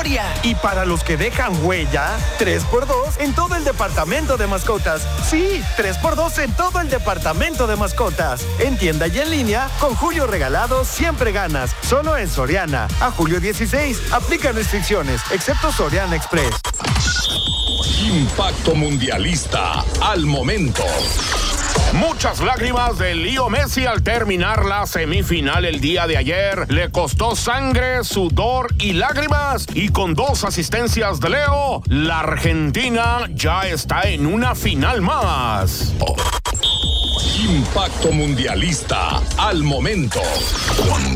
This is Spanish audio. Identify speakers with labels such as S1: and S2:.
S1: historia.
S2: Y para los que dejan huella, 3x2 en todo el departamento de mascotas. Sí, 3x2 en todo el departamento de mascotas. En tienda y en línea, con Julio Regalado siempre ganas. Solo en Soriana. A julio 16, aplica restricciones, excepto Soriana Express.
S3: Impacto Mundialista al momento.
S4: Muchas lágrimas de Leo Messi al terminar la semifinal el día de ayer. Le costó sangre, sudor y lágrimas. Y con 2 asistencias de Leo, la Argentina ya está en una final más.
S3: Impacto Mundialista al momento.